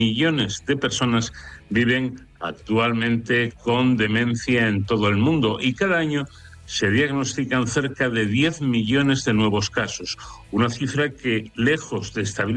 millones de personas viven actualmente con demencia en todo el mundo y cada año se diagnostican cerca de 10 millones de nuevos casos, una cifra que, lejos de estabilizar,